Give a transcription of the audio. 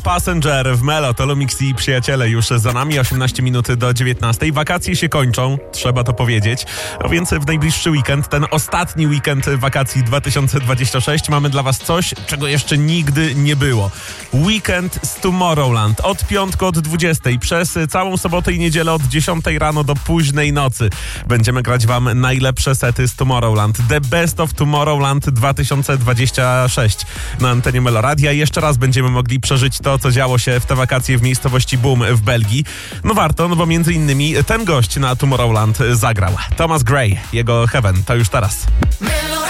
Passenger w Melo, to Lumix i przyjaciele już za nami, 18 minut do 19. Wakacje się kończą, trzeba to powiedzieć, a więc w najbliższy weekend, ten ostatni weekend wakacji 2026 mamy dla was coś, czego jeszcze nigdy nie było. Weekend z Tomorrowland, od piątku od 20, przez całą sobotę i niedzielę od 10 rano do późnej nocy. Będziemy grać wam najlepsze sety z Tomorrowland, The Best of Tomorrowland 2026 na antenie Meloradia. Jeszcze raz będziemy mogli przeżyć to, co działo się w te wakacje w miejscowości Boom w Belgii. No warto, no bo między innymi ten gość na Tomorrowland zagrał. Thomas Gray, jego Heaven, to już teraz.